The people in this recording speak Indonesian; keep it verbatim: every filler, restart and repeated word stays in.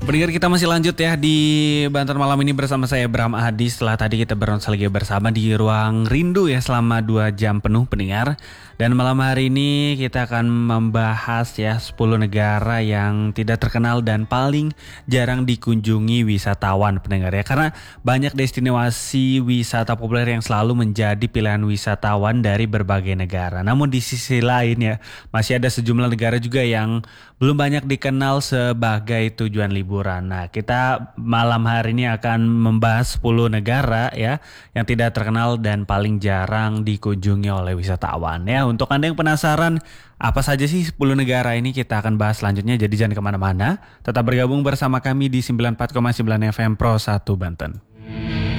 Pendengar kita masih lanjut ya di Banten malam ini bersama saya Bram Adi. Setelah tadi kita bernostalgia bersama di ruang rindu ya selama dua jam penuh pendengar. Dan malam hari ini kita akan membahas ya sepuluh negara yang tidak terkenal dan paling jarang dikunjungi wisatawan pendengar ya. Karena banyak destinasi wisata populer yang selalu menjadi pilihan wisatawan dari berbagai negara. Namun di sisi lain ya masih ada sejumlah negara juga yang belum banyak dikenal sebagai tujuan liburan. Nah, kita malam hari ini akan membahas sepuluh negara ya yang tidak terkenal dan paling jarang dikunjungi oleh wisatawan ya. Untuk Anda yang penasaran apa saja sih sepuluh negara ini, kita akan bahas selanjutnya. Jadi jangan kemana-mana, tetap bergabung bersama kami di sembilan puluh empat koma sembilan F M Pro satu Banten.